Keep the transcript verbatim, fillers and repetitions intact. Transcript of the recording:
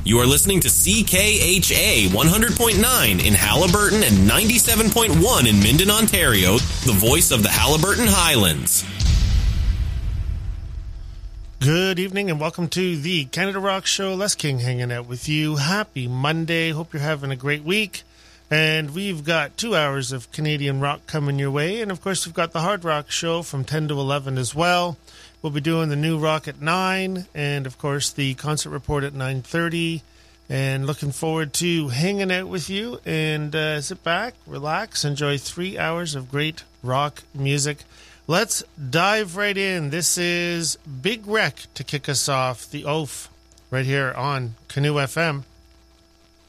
You are listening to C K H A one hundred point nine in Haliburton and ninety-seven point one in Minden, Ontario, the voice of the Haliburton Highlands. Good evening and welcome to the Canada Rock Show. Les King hanging out with you. Happy Monday. Hope you're having a great week. And we've got two hours of Canadian rock coming your way. And of course, we've got the Hard Rock Show from ten to eleven as well. We'll be doing the new rock at nine, and of course the concert report at nine thirty. And looking forward to hanging out with you and uh, sit back, relax, enjoy three hours of great rock music. Let's dive right in. This is Big Wreck to kick us off, the Oaf, right here on Canoe F M.